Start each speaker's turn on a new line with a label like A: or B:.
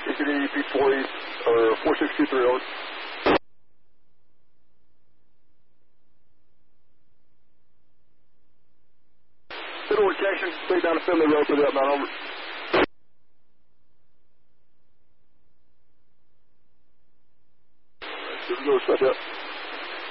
A: ECD P40 or 4623 over. Middle location, take down the Finley Road for the outbound over. Here we go, step up.